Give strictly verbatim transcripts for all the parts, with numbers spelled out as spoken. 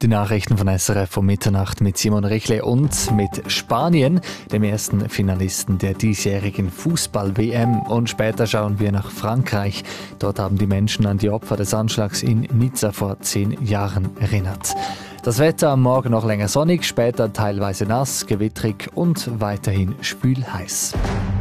Die Nachrichten von S R F um Mitternacht mit Simon Rechle und mit Spanien, dem ersten Finalisten der diesjährigen Fußball-W M. Und später schauen wir nach Frankreich. Dort haben die Menschen an die Opfer des Anschlags in Nizza vor zehn Jahren erinnert. Das Wetter am Morgen noch länger sonnig, später teilweise nass, gewittrig und weiterhin spülheiß.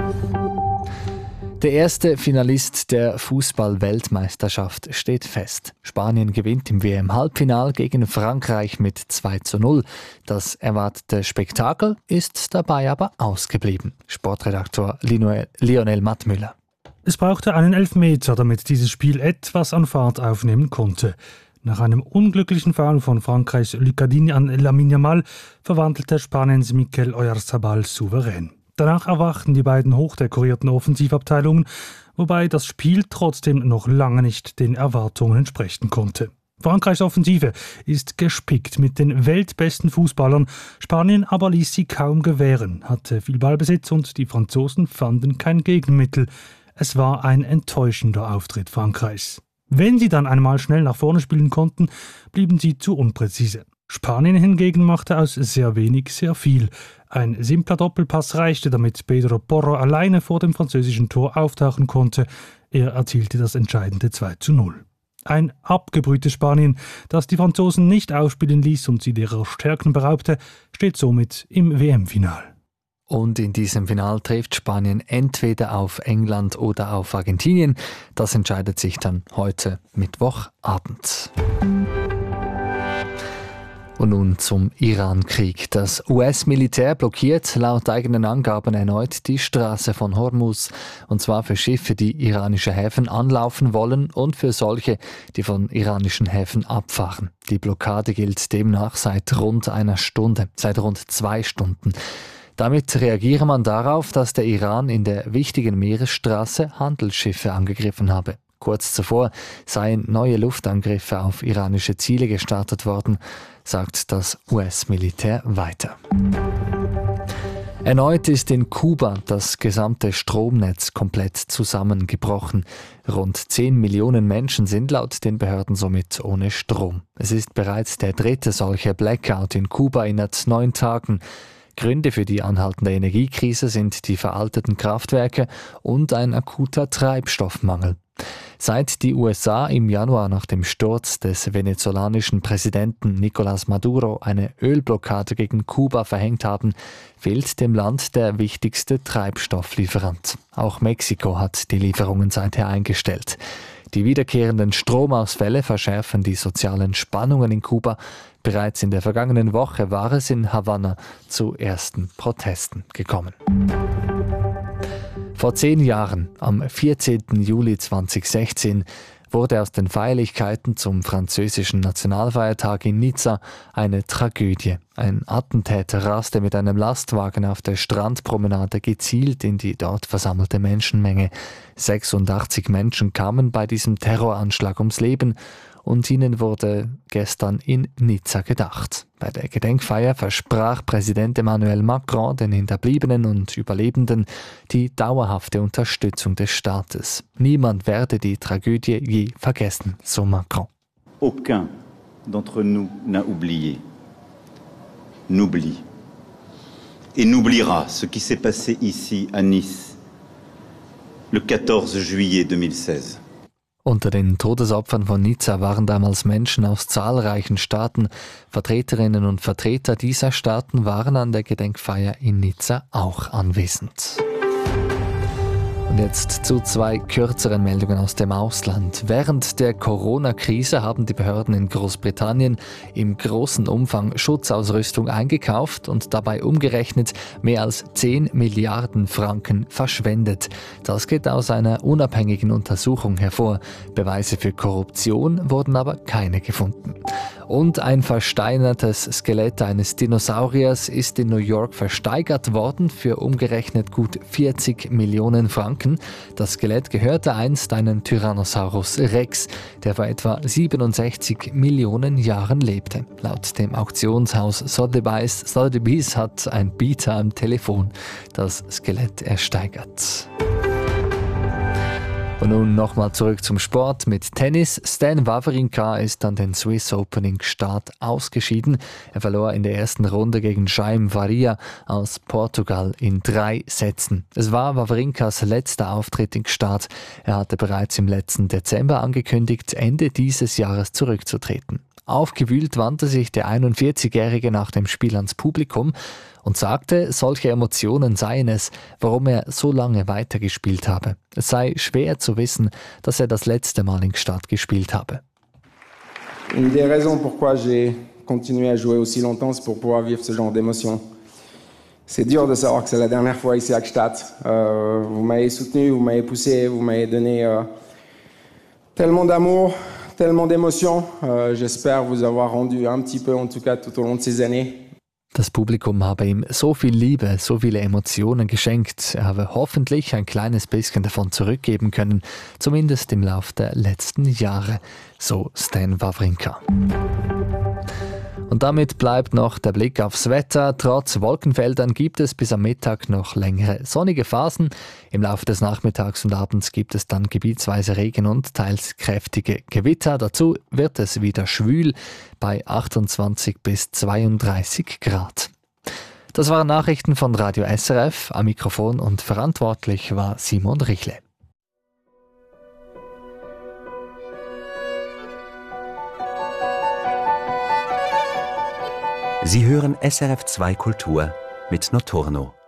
Der erste Finalist der Fußball-Weltmeisterschaft steht fest. Spanien gewinnt im W M-Halbfinal gegen Frankreich mit zwei zu null. Das erwartete Spektakel ist dabei aber ausgeblieben. Sportredaktor Lionel Mattmüller. Es brauchte einen Elfmeter, damit dieses Spiel etwas an Fahrt aufnehmen konnte. Nach einem unglücklichen Foul von Frankreichs Lucadini an Lamine Yamal verwandelte Spaniens Mikel Oyarzabal souverän. Danach erwachten die beiden hochdekorierten Offensivabteilungen, wobei das Spiel trotzdem noch lange nicht den Erwartungen entsprechen konnte. Frankreichs Offensive ist gespickt mit den weltbesten Fußballern, Spanien aber ließ sie kaum gewähren, hatte viel Ballbesitz und die Franzosen fanden kein Gegenmittel. Es war ein enttäuschender Auftritt Frankreichs. Wenn sie dann einmal schnell nach vorne spielen konnten, blieben sie zu unpräzise. Spanien hingegen machte aus sehr wenig sehr viel. Ein simpler Doppelpass reichte, damit Pedro Porro alleine vor dem französischen Tor auftauchen konnte. Er erzielte das entscheidende zwei zu null. Ein abgebrühtes Spanien, das die Franzosen nicht aufspielen ließ und sie ihrer Stärken beraubte, steht somit im W M-Final. Und in diesem Final trifft Spanien entweder auf England oder auf Argentinien. Das entscheidet sich dann heute Mittwochabend. Und nun zum Iran-Krieg. Das U S-Militär blockiert laut eigenen Angaben erneut die Straße von Hormuz. Und zwar für Schiffe, die iranische Häfen anlaufen wollen und für solche, die von iranischen Häfen abfahren. Die Blockade gilt demnach seit rund einer Stunde, seit rund zwei Stunden. Damit reagiere man darauf, dass der Iran in der wichtigen Meeresstraße Handelsschiffe angegriffen habe. Kurz zuvor seien neue Luftangriffe auf iranische Ziele gestartet worden, sagt das U S-Militär weiter. Erneut ist in Kuba das gesamte Stromnetz komplett zusammengebrochen. Rund zehn Millionen Menschen sind laut den Behörden somit ohne Strom. Es ist bereits der dritte solche Blackout in Kuba innerhalb neun Tagen. Gründe für die anhaltende Energiekrise sind die veralteten Kraftwerke und ein akuter Treibstoffmangel. Seit die U S A im Januar nach dem Sturz des venezolanischen Präsidenten Nicolás Maduro eine Ölblockade gegen Kuba verhängt haben, fehlt dem Land der wichtigste Treibstofflieferant. Auch Mexiko hat die Lieferungen seither eingestellt. Die wiederkehrenden Stromausfälle verschärfen die sozialen Spannungen in Kuba. Bereits in der vergangenen Woche war es in Havanna zu ersten Protesten gekommen. Vor zehn Jahren, am vierzehnten Juli zweitausendsechzehn, wurde aus den Feierlichkeiten zum französischen Nationalfeiertag in Nizza eine Tragödie. Ein Attentäter raste mit einem Lastwagen auf der Strandpromenade gezielt in die dort versammelte Menschenmenge. sechsundachtzig Menschen kamen bei diesem Terroranschlag ums Leben und ihnen wurde gestern in Nizza gedacht. Bei der Gedenkfeier versprach Präsident Emmanuel Macron den Hinterbliebenen und Überlebenden die dauerhafte Unterstützung des Staates. Niemand werde die Tragödie je vergessen, so Macron. Aucun d'entre nous n'a oublié, n'oublie et n'oubliera ce qui s'est passé ici à Nice le quatorze juillet zweitausendsechzehn. Unter den Todesopfern von Nizza waren damals Menschen aus zahlreichen Staaten. Vertreterinnen und Vertreter dieser Staaten waren an der Gedenkfeier in Nizza auch anwesend. Und jetzt zu zwei kürzeren Meldungen aus dem Ausland. Während der Corona-Krise haben die Behörden in Großbritannien im großen Umfang Schutzausrüstung eingekauft und dabei umgerechnet mehr als zehn Milliarden Franken verschwendet. Das geht aus einer unabhängigen Untersuchung hervor. Beweise für Korruption wurden aber keine gefunden. Und ein versteinertes Skelett eines Dinosauriers ist in New York versteigert worden für umgerechnet gut vierzig Millionen Franken. Das Skelett gehörte einst einem Tyrannosaurus Rex, der vor etwa siebenundsechzig Millionen Jahren lebte. Laut dem Auktionshaus Sotheby's, Sotheby's hat ein Bieter am Telefon das Skelett ersteigert. Und nun nochmal zurück zum Sport mit Tennis. Stan Wawrinka ist an den Swiss Opening Start ausgeschieden. Er verlor in der ersten Runde gegen Jaime Faria aus Portugal in drei Sätzen. Es war Wawrinkas letzter Auftritt im Start. Er hatte bereits im letzten Dezember angekündigt, Ende dieses Jahres zurückzutreten. Aufgewühlt wandte sich der einundvierzigjährige nach dem Spiel ans Publikum und sagte, solche Emotionen seien es, warum er so lange weitergespielt habe. Es sei schwer zu wissen, dass er das letzte Mal in Gstaad gespielt habe. Une des raisons pourquoi j'ai continué à jouer aussi longtemps, c'est pour pouvoir vivre ce genre d'émotion. C'est dur de savoir que c'est la dernière fois ici à Gstaad. Euh, vous m'avez soutenu, vous m'avez poussé, vous m'avez donné euh, tellement d'amour, tellement d'émotions. Euh, j'espère vous avoir rendu un petit peu, en tout cas tout au long de ces années. Das Publikum habe ihm so viel Liebe, so viele Emotionen geschenkt. Er habe hoffentlich ein kleines bisschen davon zurückgeben können, zumindest im Lauf der letzten Jahre, so Stan Wawrinka. Und damit bleibt noch der Blick aufs Wetter. Trotz Wolkenfeldern gibt es bis am Mittag noch längere sonnige Phasen. Im Laufe des Nachmittags und Abends gibt es dann gebietsweise Regen und teils kräftige Gewitter. Dazu wird es wieder schwül bei achtundzwanzig bis zweiunddreißig Grad. Das waren Nachrichten von Radio S R F. Am Mikrofon und verantwortlich war Simon Richle. Sie hören S R F zwei Kultur mit Notorno.